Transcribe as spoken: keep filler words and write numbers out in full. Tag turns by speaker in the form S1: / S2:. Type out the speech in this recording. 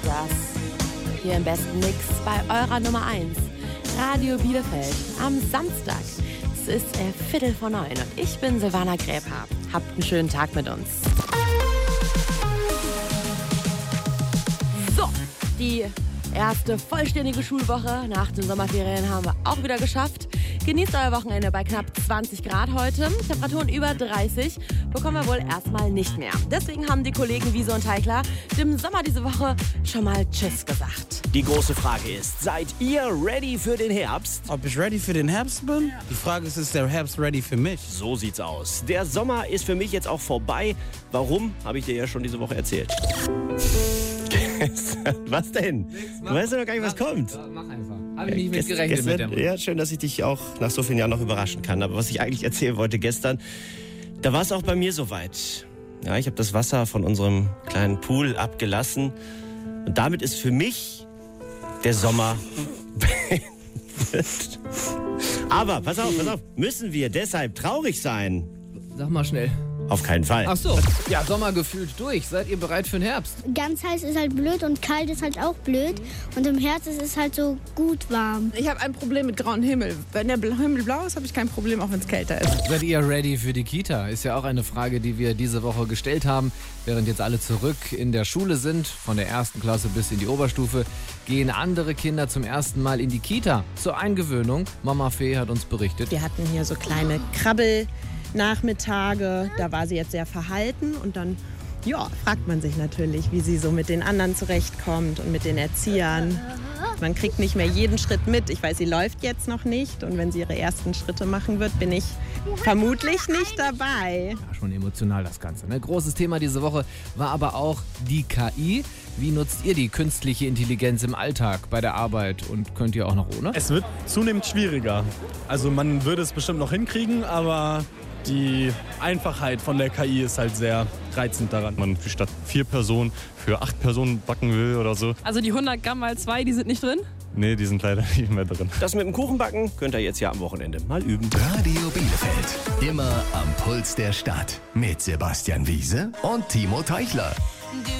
S1: das hier im besten Mix bei eurer Nummer eins, Radio Bielefeld, am Samstag. Es ist äh, Viertel vor neun und ich bin Silvana Gräbhaar. Habt einen schönen Tag mit uns. So, die erste vollständige Schulwoche nach den Sommerferien haben wir auch wieder geschafft. Genießt euer Wochenende bei knapp zwanzig Grad heute. Temperaturen über dreißig bekommen wir wohl erstmal nicht mehr. Deswegen haben die Kollegen Wiese und Teikler dem Sommer diese Woche schon mal Tschüss gesagt.
S2: Die große Frage ist, seid ihr ready für den Herbst?
S3: Ob ich ready für den Herbst bin? Die Frage ist, ist der Herbst ready für mich?
S2: So sieht's aus. Der Sommer ist für mich jetzt auch vorbei. Warum, habe ich dir ja schon diese Woche erzählt. Was denn? Du weißt ja noch gar nicht, was kommt.
S4: Mach einfach. Habe ich nicht mit gerechnet mit der Runde.
S2: Ja, schön, dass ich dich auch nach so vielen Jahren noch überraschen kann. Aber was ich eigentlich erzählen wollte gestern, da war es auch bei mir soweit. Ja, ich habe das Wasser von unserem kleinen Pool abgelassen. Und damit ist für mich der Sommer beendet. Aber, pass auf, pass auf, müssen wir deshalb traurig sein?
S4: Sag mal schnell.
S2: Auf keinen Fall.
S4: Ach so, ja, Sommer gefühlt durch. Seid ihr bereit für den Herbst?
S5: Ganz heiß ist halt blöd und kalt ist halt auch blöd. Und im Herbst ist es halt so gut warm.
S6: Ich habe ein Problem mit grauem Himmel. Wenn der Himmel blau ist, habe ich kein Problem, auch wenn es kälter ist.
S4: Seid ihr ready für die Kita? Ist ja auch eine Frage, die wir diese Woche gestellt haben. Während jetzt alle zurück in der Schule sind, von der ersten Klasse bis in die Oberstufe, gehen andere Kinder zum ersten Mal in die Kita. Zur Eingewöhnung. Mama Fee hat uns berichtet.
S7: Wir hatten hier so kleine Krabbel. Nachmittage, da war sie jetzt sehr verhalten und dann ja, fragt man sich natürlich, wie sie so mit den anderen zurechtkommt und mit den Erziehern. Man kriegt nicht mehr jeden Schritt mit. Ich weiß, sie läuft jetzt noch nicht und wenn sie ihre ersten Schritte machen wird, bin ich vermutlich nicht dabei.
S4: Ja, schon emotional das Ganze. Ne? Großes Thema diese Woche war aber auch die K I. Wie nutzt ihr die künstliche Intelligenz im Alltag bei der Arbeit und könnt ihr auch noch ohne?
S8: Es wird zunehmend schwieriger. Also man würde es bestimmt noch hinkriegen, aber die Einfachheit von der K I ist halt sehr reizend daran.
S9: Man statt vier Personen für acht Personen backen will oder so.
S6: Also die hundert Gramm mal zwei, die sind nicht drin?
S9: Nee, die sind leider nicht mehr drin.
S2: Das mit dem Kuchenbacken könnt ihr jetzt ja am Wochenende mal üben.
S10: Radio Bielefeld. Immer am Puls der Stadt. Mit Sebastian Wiese und Timo Teichler.